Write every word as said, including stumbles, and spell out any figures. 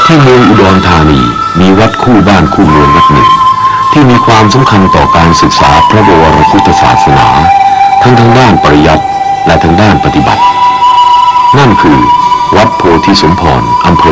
ที่เมืองอุดรธานีมีวัดคู่บ้านคู่เมืองวัดหนึ่งที่มีความสำคัญต่อการศึกษาพระบวรพุทธศาสนาทั้งทางด้านปริยัติและทางด้านปฏิบัตินั่นคือวัดโพธิสมพรอำเภอ